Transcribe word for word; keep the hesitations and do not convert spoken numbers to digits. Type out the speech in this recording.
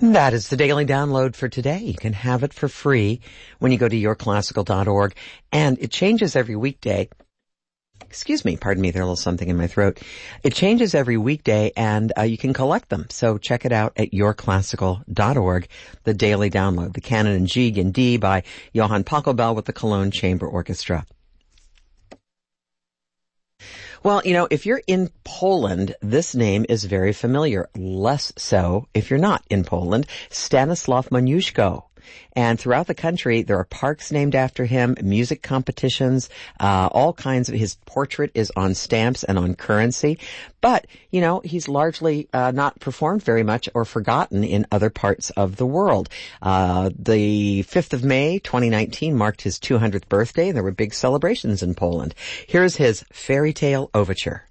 That is the daily download for today. You can have it for free when you go to your classical dot org, and it changes every weekday. Excuse me, pardon me, there's a little something in my throat. It changes every weekday, and uh, you can collect them. So check it out at your classical dot org, the daily download. The Canon in G and D by Johann Pachelbel with the Cologne Chamber Orchestra. Well, you know, if you're in Poland, this name is very familiar. Less so if you're not in Poland. Stanislaw Moniuszko. And throughout the country, there are parks named after him, music competitions, uh, all kinds of, his portrait is on stamps and on currency. But, you know, he's largely uh, not performed very much or forgotten in other parts of the world. Uh, the fifth of May, twenty nineteen, marked his two hundredth birthday, and there were big celebrations in Poland. Here's his Fairy Tale Overture.